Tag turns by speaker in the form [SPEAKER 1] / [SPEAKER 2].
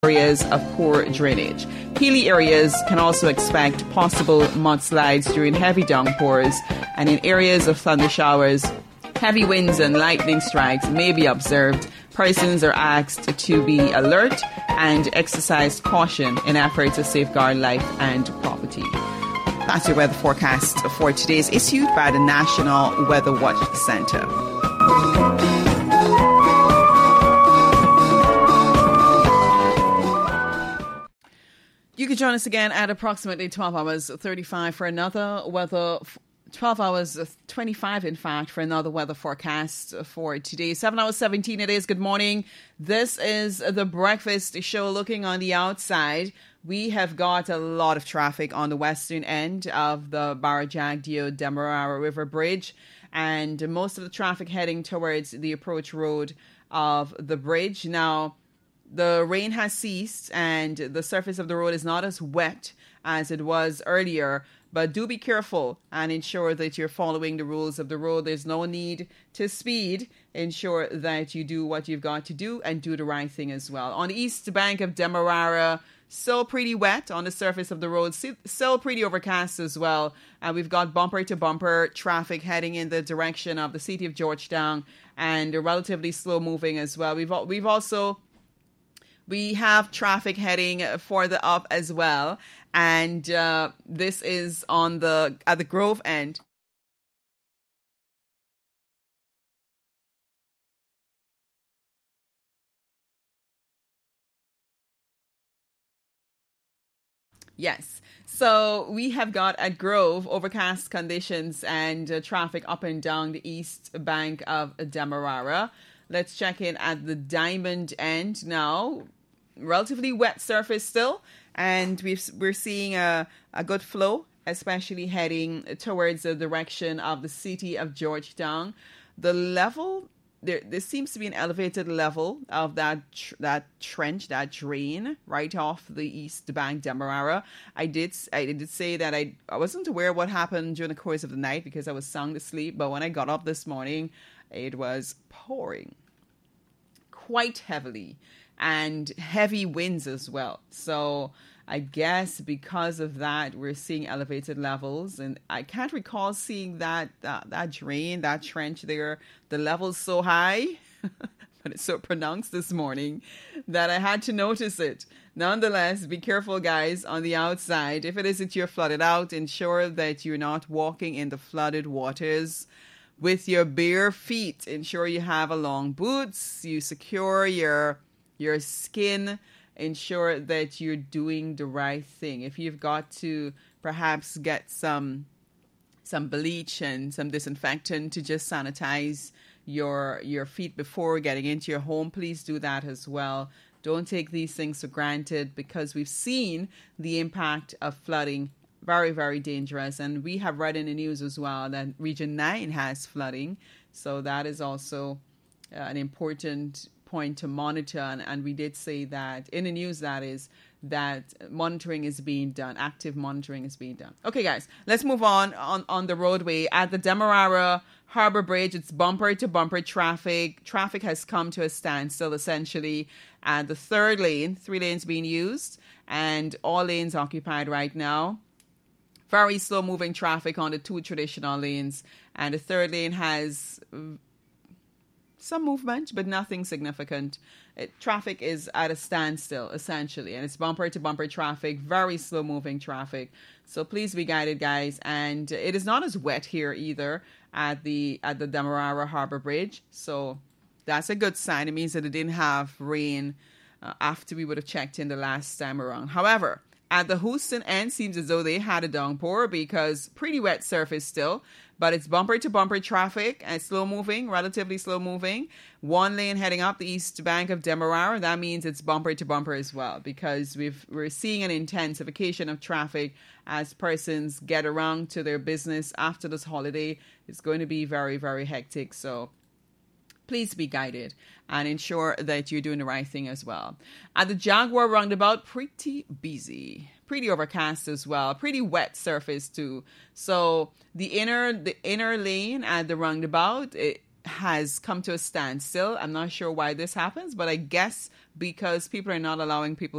[SPEAKER 1] areas of poor drainage. Hilly areas can also expect possible mudslides during heavy downpours, and in areas of thunder showers, heavy winds and lightning strikes may be observed. Persons are asked to be alert and exercise caution in efforts to safeguard life and property. That's your weather forecast for today is issued by the National Weather Watch Center. You can join us again at approximately 12 hours 35 for another weather 12 hours 25, in fact, for another weather forecast for today. 7 hours 17 it is. Good morning. This is the breakfast show. Looking on the outside, we have got a lot of traffic on the western end of the Barajagdio-Demerara River Bridge, and most of the traffic heading towards the approach road of the bridge. Now, the rain has ceased and the surface of the road is not as wet as it was earlier, but do be careful and ensure that you're following the rules of the road. There's no need to speed. Ensure that you do what you've got to do and do the right thing as well. On the east bank of Demerara, still pretty wet on the surface of the road, still pretty overcast as well. And we've got bumper-to-bumper traffic heading in the direction of the city of Georgetown, and relatively slow moving as well. We have traffic heading further up as well, and this is at the Grove end. Yes. So we have got at Grove overcast conditions and traffic up and down the east bank of Demerara. Let's check in at the Diamond end now. Relatively wet surface still, and we're seeing a good flow, especially heading towards the direction of the city of Georgetown. The level there seems to be an elevated level of that trench, that drain right off the east bank Demerara. I did say that I wasn't aware of what happened during the course of the night because I was sound asleep, but when I got up this morning, it was pouring quite heavily and heavy winds as well. So I guess because of that, we're seeing elevated levels, and I can't recall seeing that drain, that trench there, the level's so high, but it's so pronounced this morning that I had to notice it. Nonetheless, be careful, guys, on the outside. If it is that you're flooded out, ensure that you're not walking in the flooded waters with your bare feet. Ensure you have a long boots, you secure your skin. Ensure that you're doing the right thing. If you've got to perhaps get some bleach and some disinfectant to just sanitize your feet before getting into your home, please do that as well. Don't take these things for granted, because we've seen the impact of flooding. Very, very dangerous. And we have read in the news as well that Region 9 has flooding. So that is also an important point to monitor, and we did say that in the news, that monitoring is being done, active monitoring is being done. Okay, guys, let's move on the roadway. At the Demerara Harbor Bridge, it's bumper to bumper traffic. Traffic has come to a standstill essentially, and the third lane, 3 lanes being used, and all lanes occupied right now. Very slow moving traffic on the 2 traditional lanes, and the third lane has some movement, but nothing significant. Traffic is at a standstill, essentially, and it's bumper-to-bumper traffic, very slow-moving traffic. So please be guided, guys. And it is not as wet here either at the Demerara Harbor Bridge. So that's a good sign. It means that it didn't have rain after we would have checked in the last time around. However, at the Houston end, seems as though they had a downpour, because pretty wet surface still, but it's bumper-to-bumper traffic and slow moving, relatively slow moving. 1 lane heading up the east bank of Demerara. That means it's bumper-to-bumper as well, because we're seeing an intensification of traffic as persons get around to their business after this holiday. It's going to be very, very hectic. So please be guided and ensure that you're doing the right thing as well. At the Jaguar roundabout, pretty busy, pretty overcast as well, pretty wet surface too. So the inner lane at the roundabout, it has come to a standstill. I'm not sure why this happens, but I guess because people are not allowing people